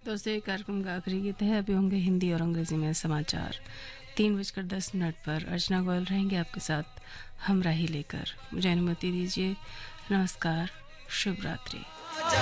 दोस्तों, ये कार्यक्रम का आखिरी गीत है। अभी होंगे हिंदी और अंग्रेजी में समाचार। 3:10 पर अर्चना गोयल रहेंगे आपके साथ हमराही लेकर। मुझे अनुमति दीजिए। नमस्कार, शुभ रात्रि।